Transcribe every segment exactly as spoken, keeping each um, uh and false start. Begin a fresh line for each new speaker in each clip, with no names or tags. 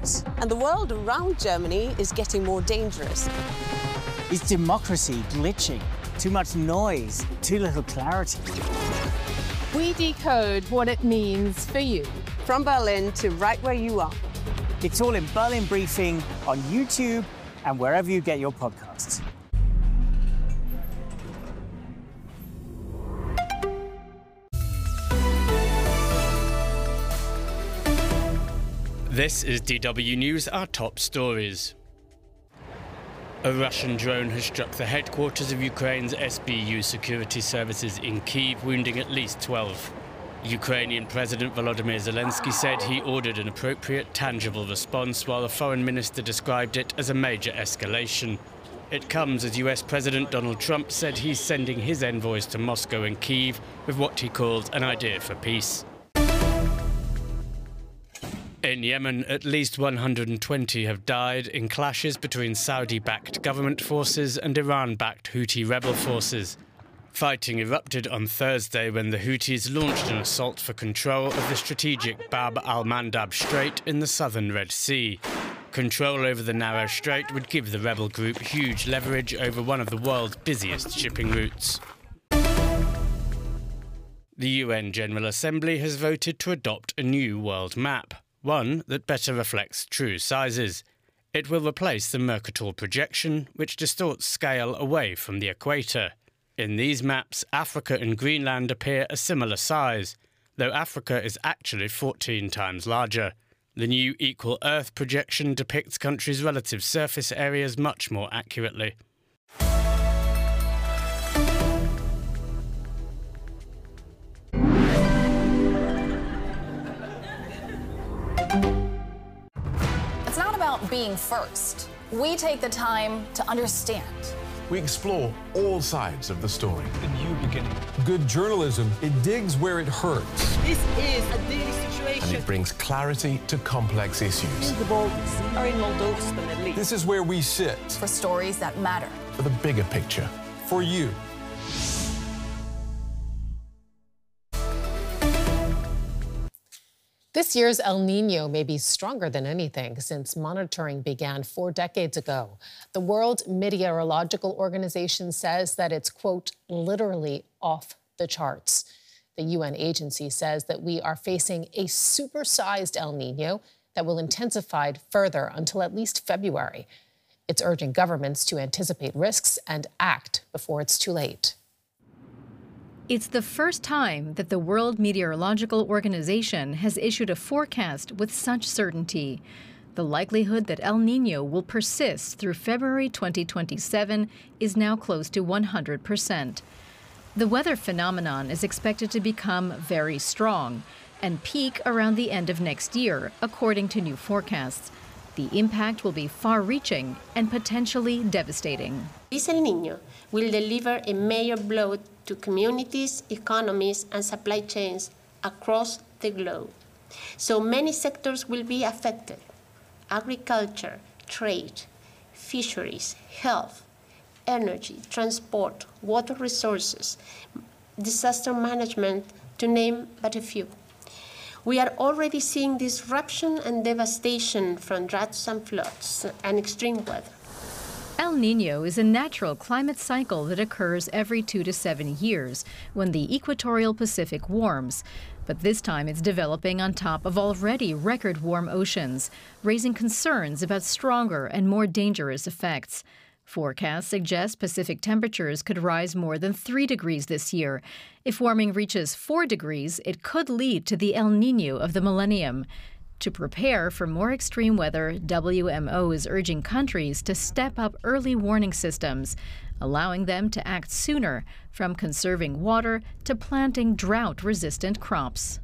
crisis?
And the world around Germany is getting more dangerous.
Is democracy glitching? Too much noise, too little clarity.
We decode what it means for you.
From Berlin to right where you are.
It's all in Berlin Briefing on YouTube and wherever you get your podcasts.
This is D W News, our top stories. A Russian drone has struck the headquarters of Ukraine's S B U security services in Kyiv, wounding at least twelve. Ukrainian President Volodymyr Zelensky said he ordered an appropriate, tangible response, while the foreign minister described it as a major escalation. It comes as U S President Donald Trump said he's sending his envoys to Moscow and Kyiv with what he calls an idea for peace. In Yemen, at least one hundred twenty have died in clashes between Saudi-backed government forces and Iran-backed Houthi rebel forces. Fighting erupted on Thursday when the Houthis launched an assault for control of the strategic Bab al-Mandab Strait in the southern Red Sea. Control over the narrow strait would give the rebel group huge leverage over one of the world's busiest shipping routes. The U N General Assembly has voted to adopt a new world map, one that better reflects true sizes. It will replace the Mercator projection, which distorts scale away from the equator. In these maps, Africa and Greenland appear a similar size, though Africa is actually fourteen times larger. The new Equal Earth projection depicts countries' relative surface areas much more accurately.
It's not about being first. We take the time to understand.
We explore all sides of the story.
A new beginning.
Good journalism, it digs where it hurts.
This is a daily situation.
And it brings clarity to complex issues.
The Balkans are in Moldova, the Middle East.
This is where we sit.
For stories that matter.
For the bigger picture.
For you.
This year's El Niño may be stronger than anything since monitoring began four decades ago. The World Meteorological Organization says that it's, quote, literally off the charts. The U N agency says that we are facing a supersized El Niño that will intensify further until at least February. It's urging governments to anticipate risks and act before it's too late.
It's the first time that the World Meteorological Organization has issued a forecast with such certainty. The likelihood that El Niño will persist through February twenty twenty-seven is now close to one hundred percent. The weather phenomenon is expected to become very strong and peak around the end of next year, according to new forecasts. The impact will be far-reaching and potentially devastating.
This El Niño will deliver a major blow to communities, economies, and supply chains across the globe. So many sectors will be affected: agriculture, trade, fisheries, health, energy, transport, water resources, disaster management, to name but a few. We are already seeing disruption and devastation from droughts and floods and extreme weather.
El Niño is a natural climate cycle that occurs every two to seven years when the equatorial Pacific warms. But this time it's developing on top of already record warm oceans, raising concerns about stronger and more dangerous effects. Forecasts suggest Pacific temperatures could rise more than three degrees this year. If warming reaches four degrees, it could lead to the El Niño of the millennium. To prepare for more extreme weather, W M O is urging countries to step up early warning systems, allowing them to act sooner, from conserving water to planting drought-resistant crops.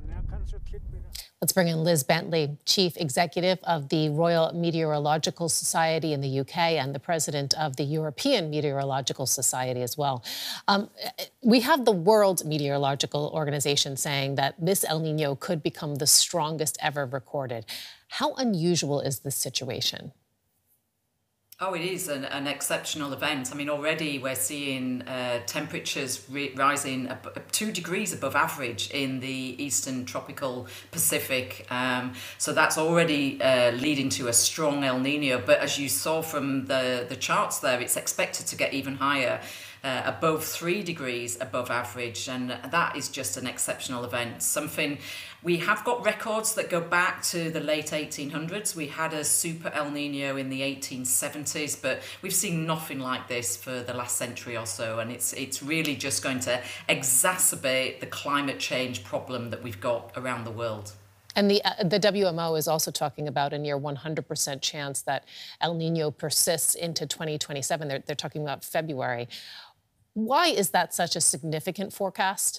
Let's bring in Liz Bentley, Chief Executive of the Royal Meteorological Society in the U K and the President of the European Meteorological Society as well. Um, we have the World Meteorological Organization saying that this El Niño could become the strongest ever recorded. How unusual is this situation?
Oh, it is an, an exceptional event. I mean, already we're seeing uh, temperatures ri rising ab two degrees above average in the eastern tropical Pacific. Um, so that's already uh, leading to a strong El Nino. But as you saw from the, the charts there, it's expected to get even higher. Uh, above three degrees above average, and that is just an exceptional event. Something we have got records that go back to the late eighteen hundreds. We had a super El Nino in the eighteen seventies, but we've seen nothing like this for the last century or so, and it's it's really just going to exacerbate the climate change problem that we've got around the world.
And the, uh, the W M O is also talking about a near one hundred percent chance that El Nino persists into twenty twenty-seven. They're, they're talking about February. Why is that such a significant forecast?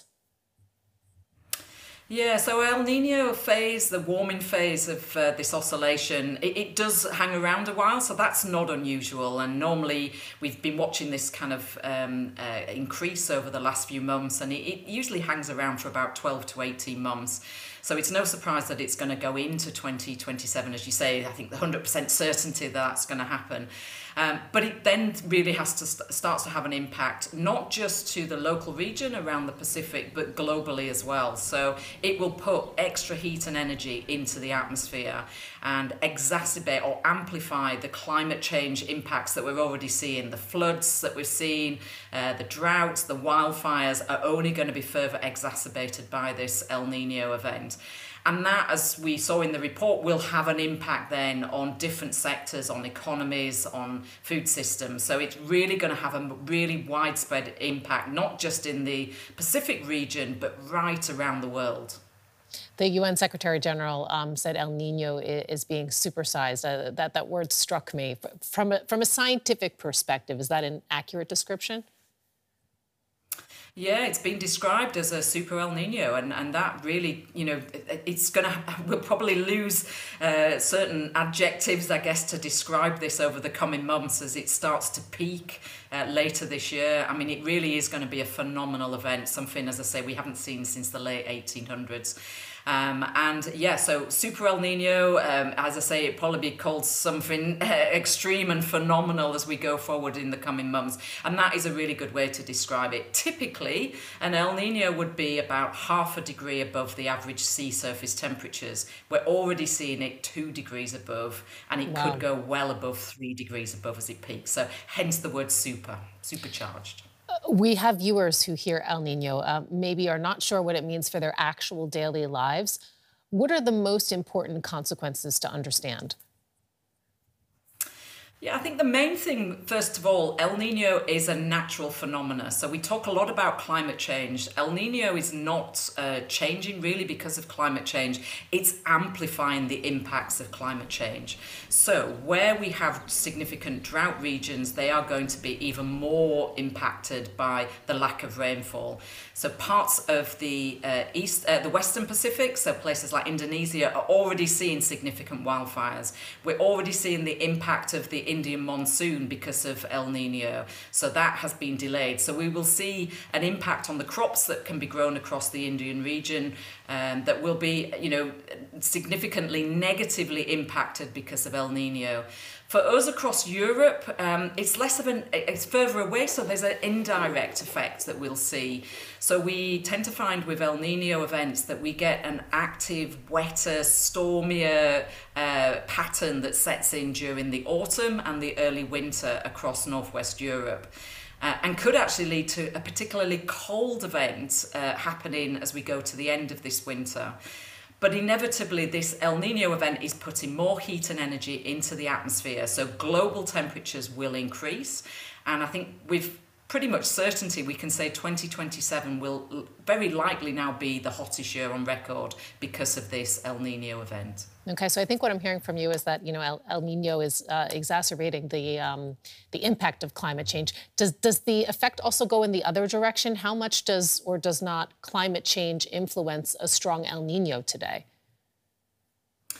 Yeah, so El Nino phase, the warming phase of uh, this oscillation, it, it does hang around a while, so that's not unusual. And normally we've been watching this kind of um, uh, increase over the last few months, and it, it usually hangs around for about twelve to eighteen months. So it's no surprise that it's going to go into twenty twenty-seven, as you say. I think the one hundred percent certainty that that's going to happen. Um, but it then really has to st starts to have an impact, not just to the local region around the Pacific, but globally as well. So it will put extra heat and energy into the atmosphere and exacerbate or amplify the climate change impacts that we're already seeing. The floods that we're seeing, uh, the droughts, the wildfires are only going to be further exacerbated by this El Nino event. And that, as we saw in the report, will have an impact then on different sectors, on economies, on food systems. So it's really going to have a really widespread impact, not just in the Pacific region, but right around the world.
The U N Secretary General um, said El Nino is being supersized. Uh, that, that word struck me. From a, from a scientific perspective, is that an accurate description?
Yeah, it's been described as a super El Nino, and, and that really, you know, it's going to, we'll probably lose uh, certain adjectives, I guess, to describe this over the coming months as it starts to peak uh, later this year. I mean, it really is going to be a phenomenal event, something, as I say, we haven't seen since the late eighteen hundreds. Um, and yeah, so Super El Nino, um, as I say, it probably be called something uh, extreme and phenomenal as we go forward in the coming months. And that is a really good way to describe it. Typically, an El Nino would be about half a degree above the average sea surface temperatures. We're already seeing it two degrees above, and it
Wow.
could go well above three degrees above as it peaks. So hence the word super, supercharged.
We have viewers who hear El Nino, uh, maybe are not sure what it means for their actual daily lives. What are the most important consequences to understand?
Yeah, I think the main thing, first of all, El Nino is a natural phenomena. So we talk a lot about climate change. El Nino is not uh, changing really because of climate change. It's amplifying the impacts of climate change. So where we have significant drought regions, they are going to be even more impacted by the lack of rainfall. So parts of the uh, east, uh, the Western Pacific, so places like Indonesia, are already seeing significant wildfires. We're already seeing the impact of the Indian monsoon because of El Nino. So that has been delayed. So we will see an impact on the crops that can be grown across the Indian region um, that will be, you know, significantly negatively impacted because of El Nino. For us across Europe, um, it's less of an, it's further away, so there's an indirect effect that we'll see. So we tend to find with El Nino events that we get an active, wetter, stormier uh, pattern that sets in during the autumn and the early winter across Northwest Europe. Uh, and could actually lead to a particularly cold event uh, happening as we go to the end of this winter. But inevitably, this El Nino event is putting more heat and energy into the atmosphere. So global temperatures will increase. And I think with pretty much certainty, we can say twenty twenty-seven will very likely now be the hottest year on record because of this El Nino event.
Okay, so I think what I'm hearing from you is that, you know, El, El Nino is uh, exacerbating the um, the impact of climate change. Does does the effect also go in the other direction? How much does or does not climate change influence a strong El Nino today?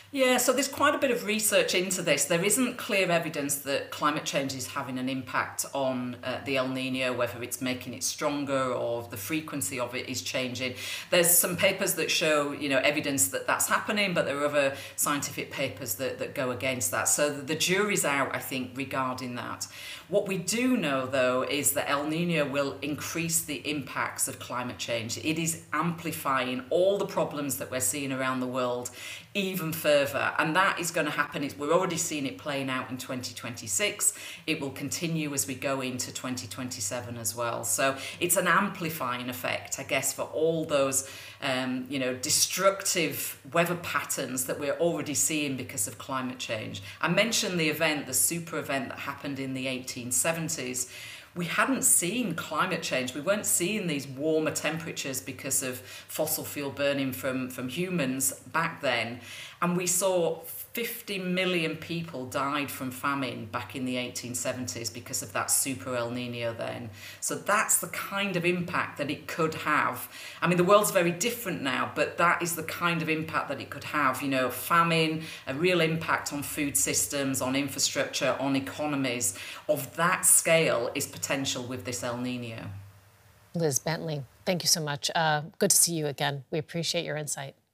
Yeah, so there's quite a bit of research into this. There isn't clear evidence that climate change is having an impact on uh, the El Nino, whether it's making it stronger or the frequency of it is changing. There's some papers that show, you know, evidence that that's happening, but there are other scientific papers that, that go against that. So the jury's out, I think, regarding that. What we do know, though, is that El Nino will increase the impacts of climate change. It is amplifying all the problems that we're seeing around the world even further, and that is going to happen. It's, we're already seeing it playing out in twenty twenty-six. It will continue as we go into twenty twenty-seven as well. So it's an amplifying effect, I guess, for all those um, you know, destructive weather patterns that we're already seeing because of climate change. I mentioned the event, the super event that happened in the eighteen seventies. We hadn't seen climate change. We weren't seeing these warmer temperatures because of fossil fuel burning from, from humans back then. And we saw fifty million people died from famine back in the eighteen seventies because of that super El Nino then. So that's the kind of impact that it could have. I mean, the world's very different now, but that is the kind of impact that it could have. You know, famine, a real impact on food systems, on infrastructure, on economies of that scale is potential with this El Nino.
Liz Bentley, thank you so much. Uh, good to see you again. We appreciate your insight.